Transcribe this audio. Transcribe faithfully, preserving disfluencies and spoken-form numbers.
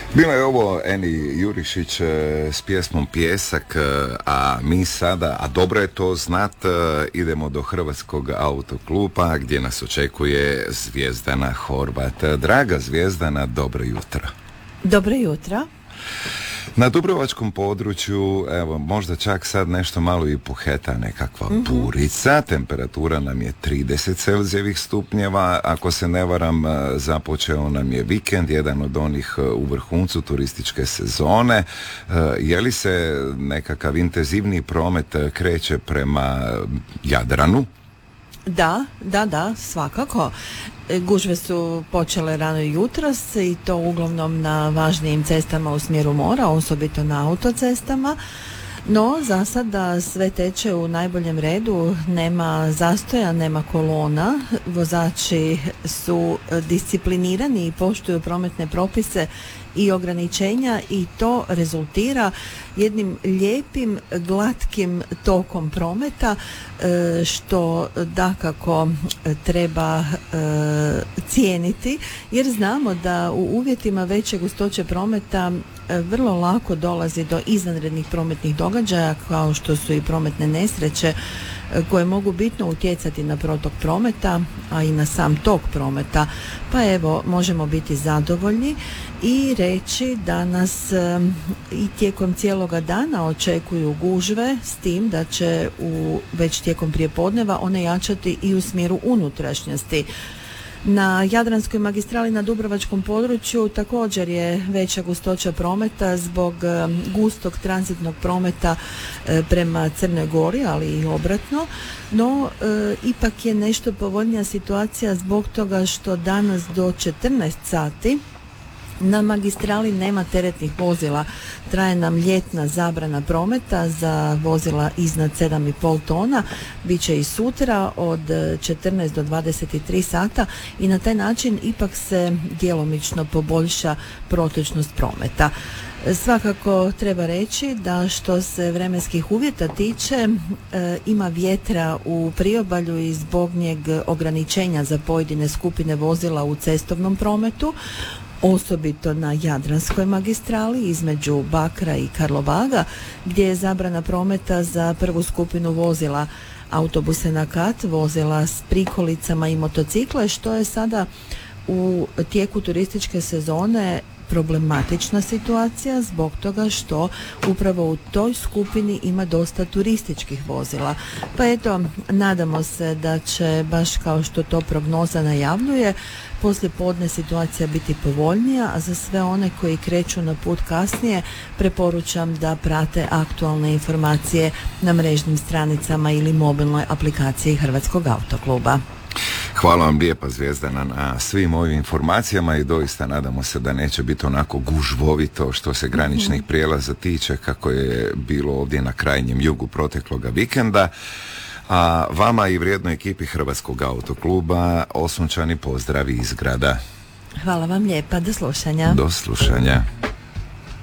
Bilo je ovo Eni Jurišić s pjesmom Pijesak, a mi sada, a dobro je to znat, idemo do Hrvatskog autokluba gdje nas očekuje Zvjezdana Horvat. Draga Zvjezdana, dobro jutro. Dobro jutro. Na dubrovačkom području, evo, možda čak sad nešto malo i poheta nekakva mm-hmm. burica, temperatura nam je trideset Celzijevih stupnjeva, ako se ne varam, započeo nam je vikend, jedan od onih u vrhuncu turističke sezone. Je li se nekakav intenzivni promet kreće prema Jadranu? Da, da, da, svakako. Gužve su počele rano jutros i to uglavnom na važnijim cestama u smjeru mora, osobito na autocestama. No, za sada sve teče u najboljem redu, nema zastoja, nema kolona, vozači su disciplinirani i poštuju prometne propise i ograničenja i to rezultira jednim lijepim, glatkim tokom prometa, što dakako treba cijeniti, jer znamo da u uvjetima veće gustoće prometa vrlo lako dolazi do izvanrednih prometnih događaja, kao što su i prometne nesreće, koje mogu bitno utjecati na protok prometa, a i na sam tok prometa. Pa evo, možemo biti zadovoljni i reći da nas i tijekom cijeloga dana očekuju gužve, s tim da će u, već tijekom prijepodneva one jačati i u smjeru unutrašnjosti. Na Jadranskoj magistrali na dubrovačkom području također je veća gustoća prometa zbog gustog tranzitnog prometa prema Crnoj Gori, ali i obratno, no e, ipak je nešto povoljnija situacija zbog toga što danas do četrnaest sati na magistrali nema teretnih vozila. Traje nam ljetna zabrana prometa za vozila iznad sedam i pol tona. Biće i sutra od četrnaest do dvadeset tri sata i na taj način ipak se djelomično poboljša protočnost prometa. Svakako treba reći da što se vremenskih uvjeta tiče, e, ima vjetra u priobalju i zbog njeg ograničenja za pojedine skupine vozila u cestovnom prometu, osobito na Jadranskoj magistrali između Bakra i Karlobaga, gdje je zabrana prometa za prvu skupinu vozila, autobuse na kat, vozila s prikolicama i motocikle, što je sada u tijeku turističke sezone problematična situacija zbog toga što upravo u toj skupini ima dosta turističkih vozila. Pa eto, nadamo se da će, baš kao što to prognoza najavljuje, poslije podne situacija biti povoljnija, a za sve one koji kreću na put kasnije preporučam da prate aktualne informacije na mrežnim stranicama ili mobilnoj aplikaciji Hrvatskog autokluba. Hvala vam lijepa, Zvjezdana, na svim ovim informacijama i doista nadamo se da neće biti onako gužvovito što se graničnih prijelaza tiče kako je bilo ovdje na krajnjem jugu protekloga vikenda. A vama i vrijednoj ekipi Hrvatskog autokluba osunčani pozdravi iz grada. Hvala vam lijepa, do slušanja. Do slušanja.